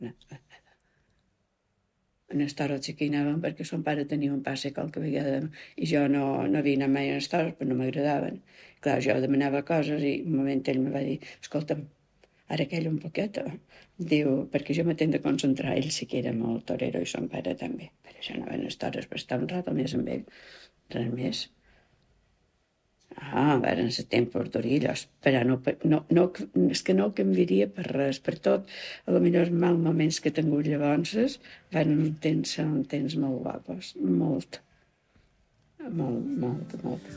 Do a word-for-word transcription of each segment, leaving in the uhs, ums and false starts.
no. En Estores sí que hi anàvem perquè son pare tenia un passe qualque vegada i jo no, no havia anat mai a Estores, però no m'agradaven. Clar, jo demanava coses i un moment ell me va dir, escolta'm, ara aquell un poquet, diu, perquè jo m'atent de concentrar, ell sí que era molt torero i son pare també, per això anaven a Estores per estar un rato més amb ell, res més. Ah, varen ser tempos d'orillos, però no, no, no, és que no ho canviaria per res, per tot. A lo millor els mal moments que he tingut llavors van un temps, ser un temps molt guapos, molt, molt, molt, molt.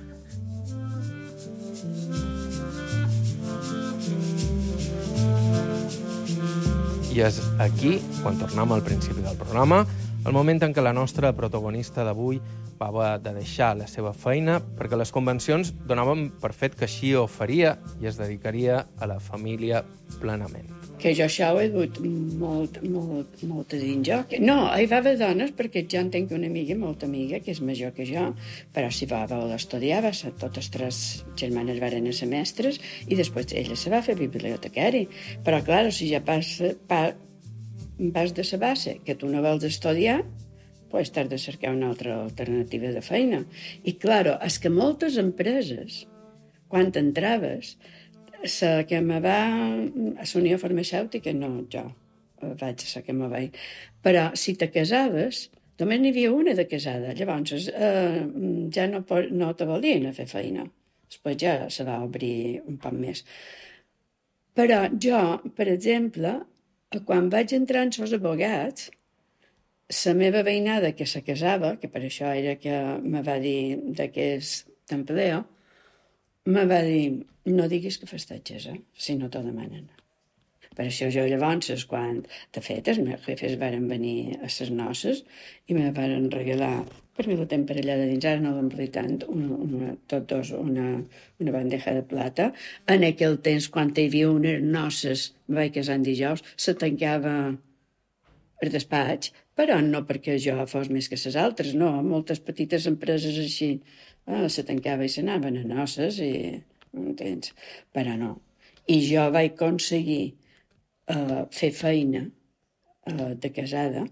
I és aquí, quan tornem al principi del programa, el moment en què la nostra protagonista d'avui va haver de deixar la seva feina perquè les convencions donaven per fet que així ho faria i es dedicaria a la família plenament. Que jo això ho he dut molt, molt, molt a dins jo. No, hi va haver dones, perquè jo en tinc una amiga, molta amiga, que és major que jo, però si va voler estudiar, va ser, totes tres germanes varen ser mestres, i després ella se va fer bibliotecari. Però, clar, si ja pas, pa, vas de sa base que tu no vols estudiar, pues t'has de cercar una altra alternativa de feina. I, clar, és que moltes empreses, quan entraves, la que me va a la Unió Farmacèutica, no, jo vaig a la que me vaig, però si te casaves, només n'hi havia una de casada, llavors eh, ja no, no te volien a fer feina, després ja se va obrir un poc més. Però jo, per exemple, quan vaig entrar en els abogats, la meva veïnada que se casava, que per això era que me va dir d'aquest empleo, me va dir, no diguis que festeges, eh? Si no t'ho demanen. Per això jo llavors, quan de fet els meus jefes varen venir a les noces i me varen regalar, per mi la temporada dins, ara no l'ompli tant, una, una, tots dos una, una bandeja de plata. En aquell temps, quan hi havia unes noces, me vaig casar en dijous, se tancava el despatx, però no perquè jo fos més que les altres, no, moltes petites empreses així, ah, se tancava i s'anaven a noces i, entens? Però no. I jo vaig aconseguir uh, fer feina uh, de casada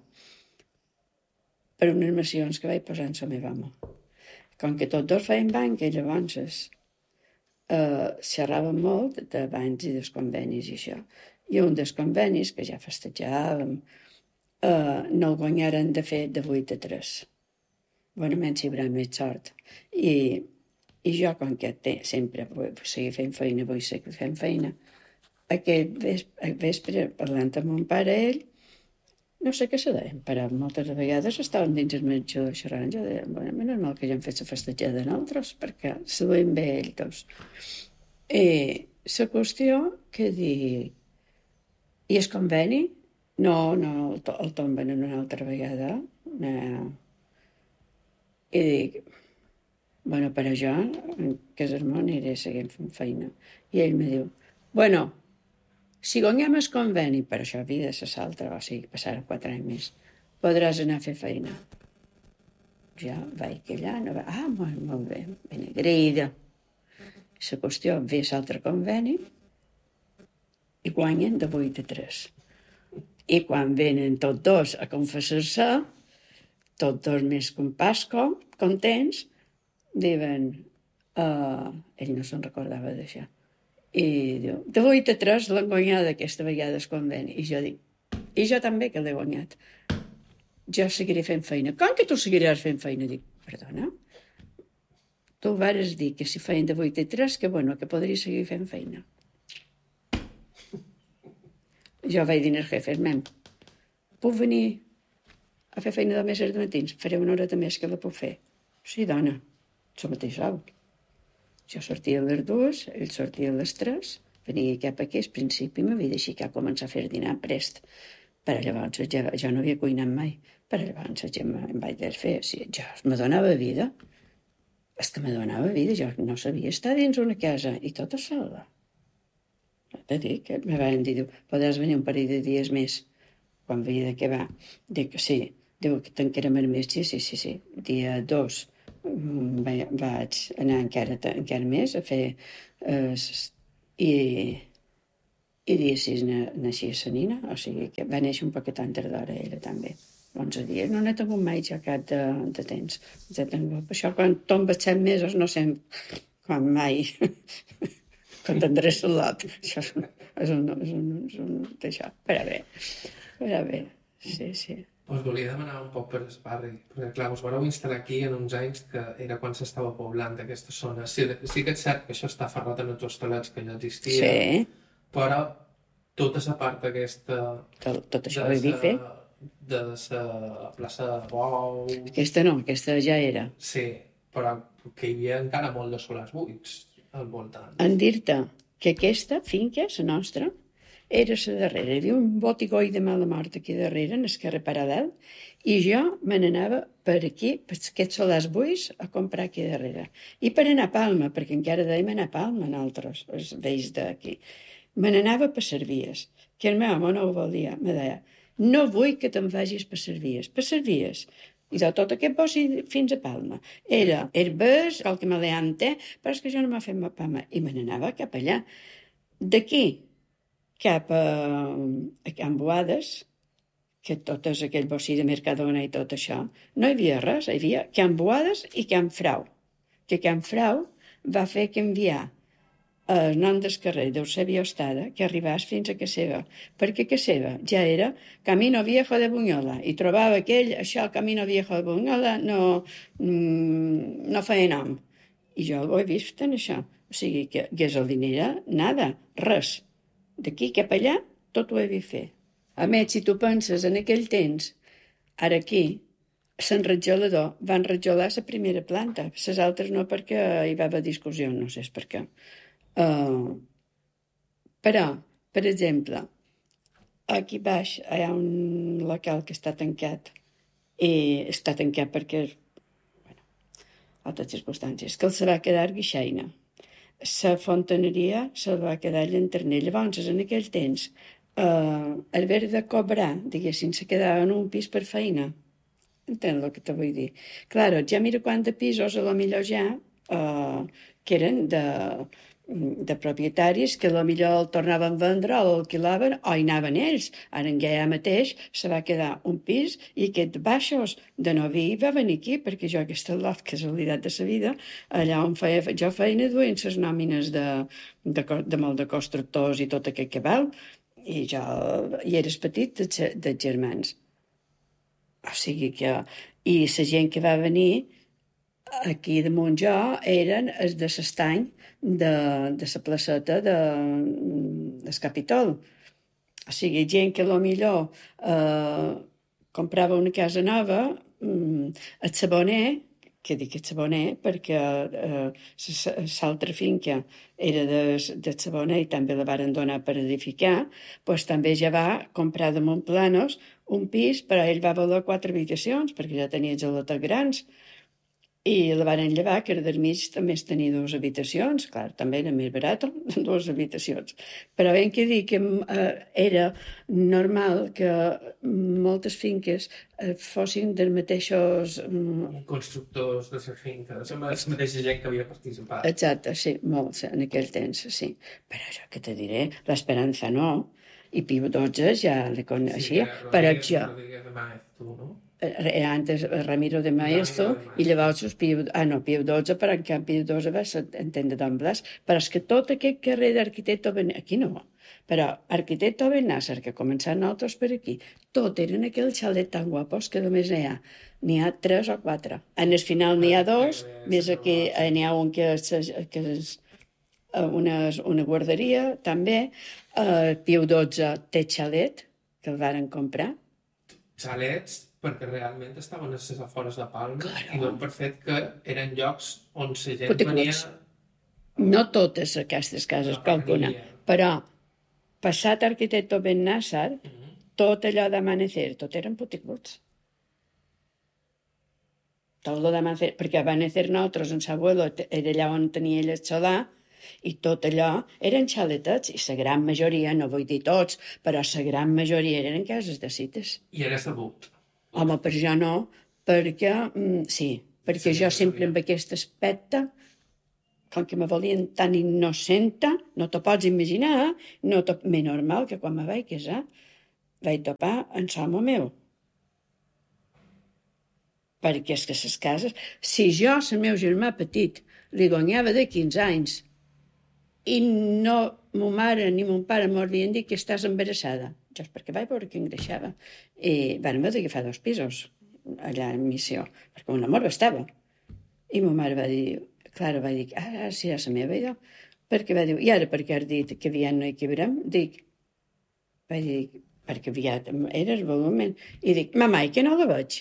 per unes missions que vaig posar en la meva mà. Com que tots dos feien banca, llavors uh, xerràvem molt de bancs i dels convenis i això. I un dels convenis, que ja festejàvem, uh, no el guanyaren de fet de vuit a tres. Bonament si hi haurà més sort. I, i jo, com que té, sempre vull seguir fent feina, vull seguir fent feina, aquest vespre, vespre parlant amb mon pare, ell, no sé què se deien, però moltes vegades estaven dins el menjador xerrant. Jo deia, bueno, menys mal que ja hem fet la festejada de nosaltres, perquè se veiem bé ells dos. I la qüestió que dic, i el conveni? No, no, el, el tomben una altra vegada. No. I dic, bueno, per a jo, en Casermont aniré seguint fent feina. I ell me diu, bueno, si guanyem el conveni, per això havia de ser l'altre, o sigui, passar quatre anys més, podràs anar a fer feina. Jo vaig callar, no va, ah, molt, molt bé, ben agraïda. La qüestió, ve l'altre conveni i guanyen de vuit a tres. I quan venen tots dos a confessar-se, tots dos més que un pasco, contents, diuen, uh, ell no se'n recordava d'això, i diu, de vuit a tres l'han guanyat aquesta vegada el conveni. I jo dic, i jo també que l'he guanyat. Jo seguiré fent feina. Com que tu seguiràs fent feina? Dic, perdona? Tu vares dir que si feien de vuit a tres, que bueno, que podria seguir fent feina. Jo vaig dir als jefes, mem, puc venir a fer feina de meses de matins? Faré una hora de més que la puc fer. Sí, dona, el mateix sou. Jo sortia a les dues, ell sortia a les tres, venia cap aquí, al principi m'havia d'aixecar a començar a fer dinar prest. Però llavors ja, jo no havia cuinat mai, però llavors ja em vaig desfer. Sí, jo me donava vida. És que me donava vida, jo no sabia estar dins una casa i tota sola. Te dic, que me van dir, podràs venir un parell de dies més, quan havia d'acabar. Dic que sí, diu que tancarem el mes, sí, sí, sí, sí. Dia dos vaig anar encara, encara més a fer... Eh, i, I dia sis naixia sa nina, o sigui que va néixer un poquet antes d'hora ella també. onze dies. No n'he tingut mai ja cap de, de temps. Ja tinc, per això quan tomba set mesos no sé quan mai quan tindré salat. Això és un, és un, és un, és un d'això. Per a bé, per a bé, sí, sí. Us volia demanar un poc per el barri, perquè clar, us vareu instal·lar aquí en uns anys que era quan s'estava poblant aquesta zona. Sí, sí que és cert que això està aferrat en els hostalets que ja existia, Sí. però tota la part aquesta... Tot, tot això ho he dit fer. De la plaça de Bou... Aquesta no, aquesta ja era. Sí, però que hi havia encara molt de solars buits al voltant. En dir-te que aquesta finca, la nostra, era la darrera. Hi havia un botigoi de mala mort aquí darrere, en el carrer Paral·lel, i jo me n'anava per aquí, per aquests solars buits, a comprar aquí darrere. I per anar a Palma, perquè encara dèiem anar a Palma, nosaltres, els veïns d'aquí. Me n'anava per Servies, que el meu home no ho volia. Me deia, no vull que te'n vagis per Servies. Per Servies. I de tot aquest bosc fins a Palma. Era herbes, qualque maleante, però és que jo no m'ha fet ma Palma. I me n'anava cap allà. D'aquí cap a, a Can Boades, que tot és aquell bocí de Mercadona i tot això, no hi havia res. Hi havia Can Boades i Can Frau. Que Can Frau va fer canviar el nom del carrer d'Eusebio Ostada, que arribàs fins a Caseva, perquè Caseva ja era Camino Viejo de Bunyola, i trobava aquell, això, Camino Viejo de Bunyola, no, mm, no feia nom. I jo ho he vist en això. O sigui, que gasolinera, nada, res. D'aquí cap allà, tot ho he vist fer. A més, si tu penses en aquell temps, ara aquí, l'enrajolador va enrajolar la primera planta, les altres no, perquè hi va haver discussió, no sé per què. Uh, però, per exemple, aquí baix hi ha un local que està tancat i està tancat perquè, bueno, altres circumstàncies, que el se va quedar guixaina. La fontaneria se va quedar llanterner. Llavors, en aquell temps, uh, el haver de cobrar, diguéssim, se quedava en un pis per feina. Entens el que te vull dir? Claro, ja mira quant de pisos, a lo millor ja, uh, que eren de... de propietaris que potser el tornaven a vendre o l'alquilaven o hi anaven ells. Ara en Gaià mateix se va quedar un pis i aquests baixos de Noví va venir aquí perquè jo aquesta lot, casualitat de la vida, allà on feia jo feina duent les nòmines de, de, de molt de constructors i tot aquest cabal i jo hi eres petit dels de germans. O sigui que... I la gent que va venir aquí damunt jo eren els de l'estany de, de la placeta de, del Capitol. O sigui, gent que potser eh, comprava una casa nova, mm, el Saboner, que dic el Saboner perquè eh, l'altra finca era de, de Saboner i també la varen donar per edificar, doncs també ja va comprar damunt Planos un pis, però ell va voler quatre habitacions perquè ja tenia gelates grans. I la van llevar, que era del mig, també tenia dues habitacions, clar, també era més barat, dues habitacions. Però ben que dir que eh, era normal que moltes finques eh, fossin dels mateixos... Mm, constructors de la finca, de la mateixa gent que havia participat. Exacte, sí, molts, en aquell temps, sí. Però això que te diré, l'Esperanza no, i Pío dotze ja la coneixia, sí, però jo... Tu, no? Era antes Ramiro de Maestro i llavors Pío, ah no, Pío dotze, però en canvi Pío dotze va entendre d'en Blas, però és que tot aquest carrer d'Arquitecto Ben... aquí no, però Arquitecto Benàsser, que començaven nosaltres per aquí, tot eren aquell xalet tan guapos que només n'hi ha, n'hi ha tres o quatre. En el final n'hi ha dos, més aquí n'hi ha un que és, que és una, una guarderia, també. Uh, Pío dotze té xalet, que el varen comprar. Xalets perquè realment estaven a les afores de Palma, claro. I donen per fet que eren llocs on la gent venia... No totes aquestes cases, no, qualcuna, però passat Arquitecto Benàsser, uh -huh. tot allò d'Amanecer, tot eren puticuts. Tot allò d'Amanecer, perquè Amanecer nosaltres, en l'abuelo, era allà on tenia ell el solar, i tot allò eren xaletets, i la gran majoria, no vull dir tots, però la gran majoria eren cases de cites. I era sabut? Home, per jo no, perquè, mm, sí, perquè sí, jo sempre amb aquest aspecte com que me volien tan innocenta, no t'ho pots imaginar, no t'ho... Més normal que quan me vaig casar vaig topar en l'home meu. Perquè és que les cases... Si jo, el meu germà petit, li guanyava de quinze anys i no ma mare ni mon pare m'havien dit que estàs embarassada, jo és perquè vaig veure que engreixava. I vam haver d'agafar dos pisos allà en missió, perquè un amor estava. I ma mare va dir, Clara va dir, ara serà la meva idò, perquè va dir, i ara perquè has dit que aviat no hi cabrem? Dic, va dir, perquè aviat era el moment. I dic, mamà, i que no la veig?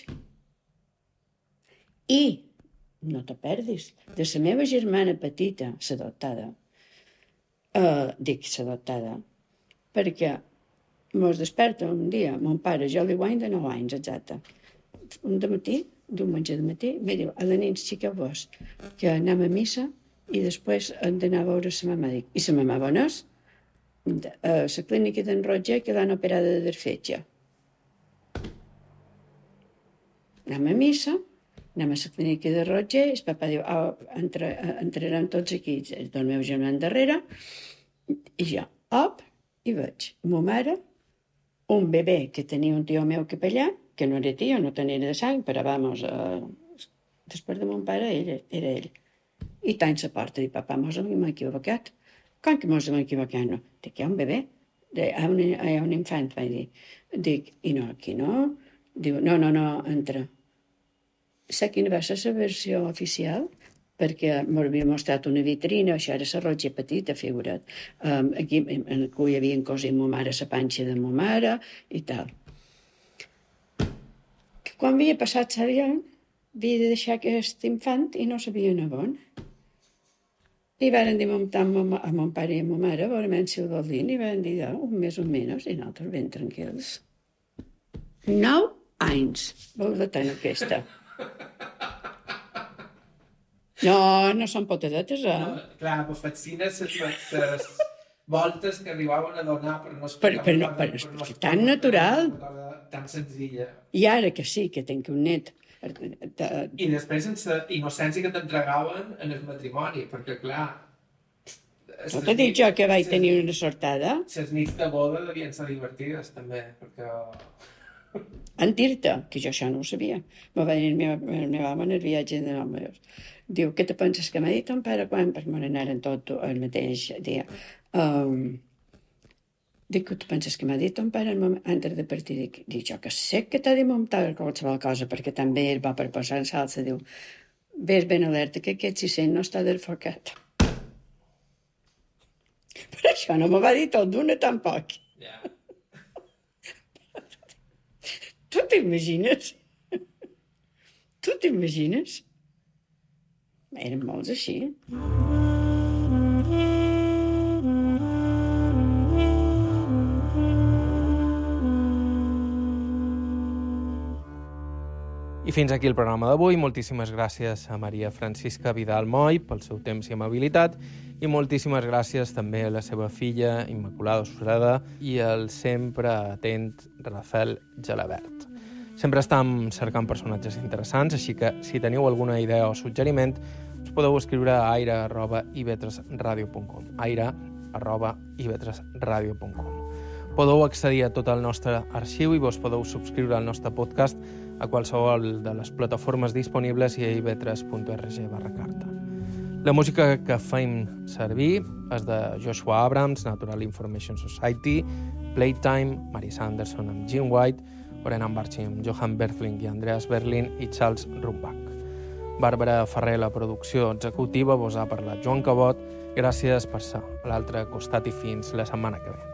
I, no te perdis, de la meva germana petita, l'adoptada, uh, dic l'adoptada, perquè mos desperta un dia, mon pare, jo li guany de nou anys, exacte, un de matí, diumenge de matí, me diu, a la nit, xiqueu-vos, que anem a missa i després hem d'anar a veure la mamà. Dic, i la mamà on és? A la clínica d'en Roger, que l'han operada de fetge. Anem a missa, anem a la clínica de Roger, el papa diu, oh, entre, entrarem tots aquí, el meu germà darrere, i jo, op, i veig, ma mare, un bebè que tenia un tio meu capellà, que no era tio, no tenia de sang, però vamos, eh, després de mon pare ell, era ell. I tant la porta, dic, papa, mos hem equivocat. Com que mos hem equivocat? No. Dic, hi ha un bebè, hi ha un, hi ha un infant, vaig dir. Dic, i no, aquí no? Diu, no, no, no, entra. Saps quina va ser la versió oficial? Perquè m'havia mostrat una vitrina, això era la Roger petita, figura't. Um, aquí en el cul hi havia cosit ma mare, la panxa de ma mare i tal. Que quan havia passat l'avió, havia de deixar aquest infant i no sabia on on. I varen dir a mon pare i a ma mare, veurem si ho volien, i varen dir, oh, un mes o menys, i nosaltres ben tranquils. Nou anys, vol de tant aquesta. No, no són potadetes, eh? No, clar, pues fascines les voltes que arribaven a donar per no explicar. Per, per, per, per, per, per tan natural. Una cosa tan senzilla. I ara que sí, que tinc un net. I després sense innocència que t'entregaven en el matrimoni, perquè clar... No t'he dit jo que vaig tenir una sortada? Les nits de boda devien ser divertides, també, perquè... En dir-te, que jo això no ho sabia. Me va dir el meu, el meu home en el viatge de nou mesos. Diu, què te penses que m'ha dit ton pare quan? Perquè me n'anaren tot el mateix dia. Um, dic, què te penses que m'ha dit ton pare antes de partir? Dic, dic jo que sé que t'ha dit mon pare qualsevol cosa, perquè també ell va per posar en salsa. Diu, ves ben alerta que aquest cissent no està desfocat. Per això no me va dir tot d'una tampoc. Yeah. Tu t'imagines? Tu t'imagines? Eren molts així. I fins aquí el programa d'avui. Moltíssimes gràcies a Maria Francisca Vidal Moy pel seu temps i amabilitat i moltíssimes gràcies també a la seva filla Immaculada Sureda i al sempre atent Rafael Gelabert. Sempre estem cercant personatges interessants, així que si teniu alguna idea o suggeriment us podeu escriure a aire arroba i ve tres radio punt com aire arroba i ve tres radio punt com. Podeu accedir a tot el nostre arxiu i vos podeu subscriure al nostre podcast a qualsevol de les plataformes disponibles i a i ve tres punt org barra carta. La música que fem servir és de Joshua Abrams, Natural Information Society, Playtime, Mary Sanderson amb Jim White, Orena Barchi amb Johan Berthling i Andreas Berlin i Charles Rumbach. Bàrbara Ferrer, la producció executiva, vos ha parlat Joan Cabot. Gràcies per ser a l'altre costat i fins la setmana que ve.